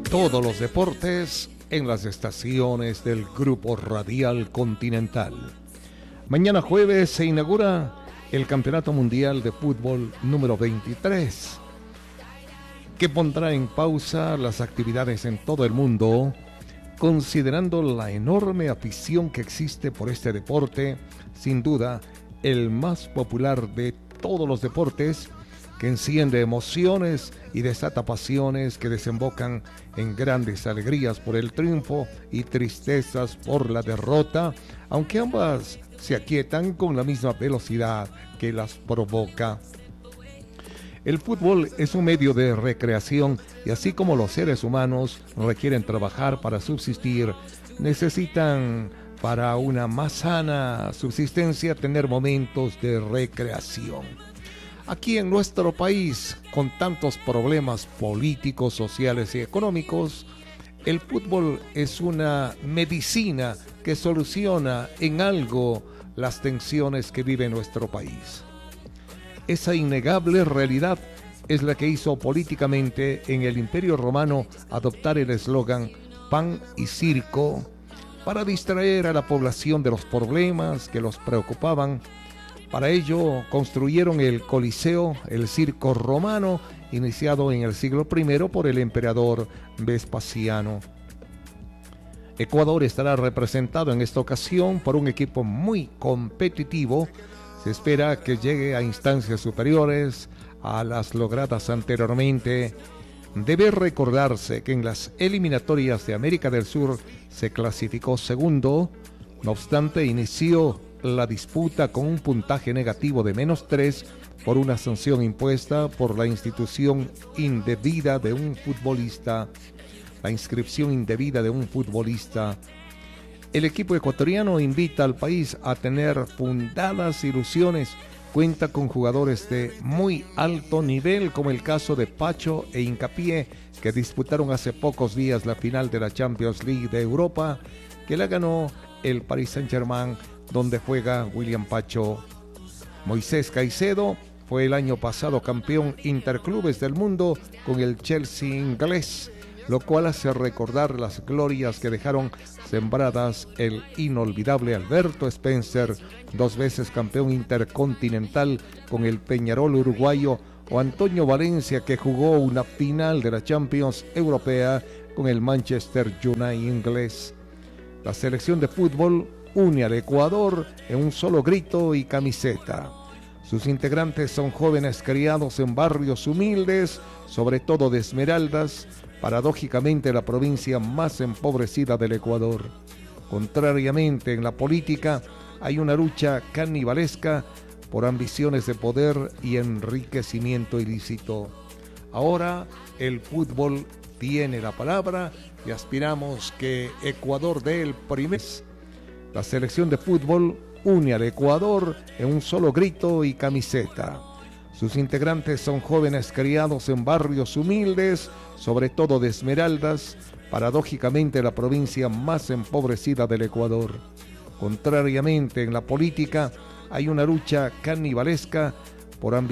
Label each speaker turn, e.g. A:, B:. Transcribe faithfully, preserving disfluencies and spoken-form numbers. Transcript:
A: Todos los deportes en las estaciones del Grupo Radial Continental. Mañana jueves se inaugura el Campeonato Mundial de Fútbol número veintitrés, que pondrá en pausa las actividades en todo el mundo, considerando la enorme afición que existe por este deporte, sin duda el más popular de todos los deportes, que enciende emociones y desata pasiones que desembocan en grandes alegrías por el triunfo y tristezas por la derrota, aunque ambas se aquietan con la misma velocidad que las provoca. El fútbol es un medio de recreación y así como los seres humanos requieren trabajar para subsistir, necesitan para una más sana subsistencia tener momentos de recreación. Aquí en nuestro país, con tantos problemas políticos, sociales y económicos, el fútbol es una medicina que soluciona en algo las tensiones que vive nuestro país. Esa innegable realidad es la que hizo políticamente en el Imperio Romano adoptar el eslogan pan y circo para distraer a la población de los problemas que los preocupaban. Para ello construyeron el Coliseo, el circo romano, iniciado en el siglo primero por el emperador Vespasiano. Ecuador estará representado en esta ocasión por un equipo muy competitivo. Se espera que llegue a instancias superiores a las logradas anteriormente. Debe recordarse que en las eliminatorias de América del Sur se clasificó segundo, no obstante inició la disputa con un puntaje negativo de menos tres por una sanción impuesta por la institución indebida de un futbolista, la inscripción indebida de un futbolista. El equipo ecuatoriano invita al país a tener fundadas ilusiones. Cuenta con jugadores de muy alto nivel, como el caso de Pacho e Hincapié, que disputaron hace pocos días la final de la Champions League de Europa, que la ganó el Paris Saint-Germain, donde juega William Pacho. Moisés Caicedo fue el año pasado campeón interclubes del mundo con el Chelsea inglés, lo cual hace recordar las glorias que dejaron sembradas el inolvidable Alberto Spencer, dos veces campeón intercontinental con el Peñarol uruguayo, o Antonio Valencia, que jugó una final de la Champions Europea con el Manchester United inglés. La selección de fútbol une al Ecuador en un solo grito y camiseta. Sus integrantes son jóvenes criados en barrios humildes, sobre todo de Esmeraldas, paradójicamente la provincia más empobrecida del Ecuador. Contrariamente, en la política hay una lucha canibalesca por ambiciones de poder y enriquecimiento ilícito. Ahora el fútbol tiene la palabra y aspiramos que Ecuador dé el primer. La selección de fútbol une al Ecuador en un solo grito y camiseta. Sus integrantes son jóvenes criados en barrios humildes, sobre todo de Esmeraldas, paradójicamente la provincia más empobrecida del Ecuador. Contrariamente, en la política hay una lucha canibalesca por ambiciones